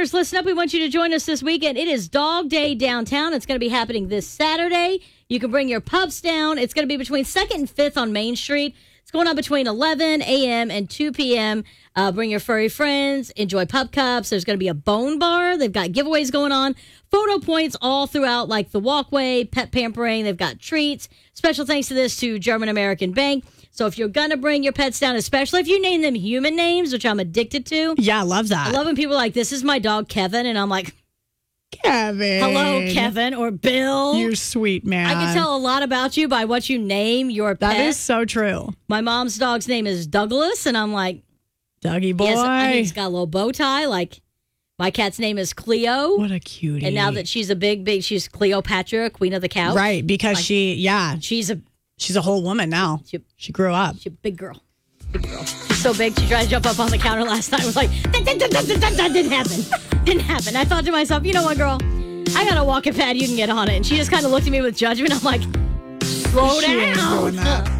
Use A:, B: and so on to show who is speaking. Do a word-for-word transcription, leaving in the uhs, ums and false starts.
A: Drivers, listen up. We want you to join us this weekend. It is Dog Day downtown. It's going to be happening this Saturday. You can bring your pups down. It's going to be between second and fifth on Main Street. It's going on between eleven a.m. and two p.m. Uh, bring your furry friends. Enjoy pup cups. There's going to be a bone bar. They've got giveaways going on. Photo points all throughout, like the walkway, pet pampering. They've got treats. Special thanks to this to German American Bank. So if you're going to bring your pets down, especially if you name them human names, which I'm addicted to.
B: Yeah, I love that.
A: I love when people are like, this is my dog, Kevin. And I'm like,
B: Kevin.
A: hello, Kevin, or Bill.
B: You're sweet, man.
A: I can tell a lot about you by what you name your pet.
B: That is so true.
A: My mom's dog's name is Douglas, and I'm like,
B: Dougie boy.
A: He has, I think he's got a little bow tie. Like, my cat's name is Cleo.
B: What a cutie.
A: And now that she's a big, big, she's Cleopatra, Queen of the Couch.
B: Right, because
A: like,
B: she, yeah.
A: She's a
B: She's a whole woman now. She, she grew up.
A: She's a big girl. Big girl. She's so big, she tried to jump up on the counter last night. I was like, that, that, that, that, that, that didn't happen. Didn't happen. I thought to myself, you know what, girl? I got a walking pad. You can get on it. And she just kind of looked at me with judgment. I'm like, slow
B: She ain't
A: down.
B: doing that.